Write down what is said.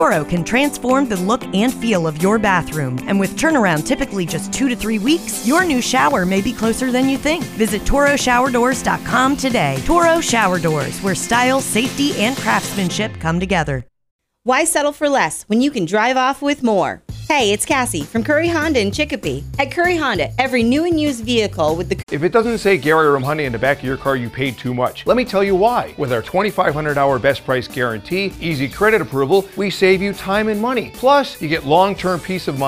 Toro can transform the look and feel of your bathroom. And with turnaround typically just 2 to 3 weeks, your new shower may be closer than you think. Visit ToroShowerDoors.com today. Toro Shower Doors, where style, safety, and craftsmanship come together. Why settle for less when you can drive off with more? Hey, it's Cassie from Curry Honda in Chicopee. At Curry Honda, every new and used vehicle with the... If it doesn't say Gary Rumhoney in the back of your car, you paid too much. Let me tell you why. With our 2,500-hour best price guarantee, easy credit approval, we save you time and money. Plus, you get long-term peace of mind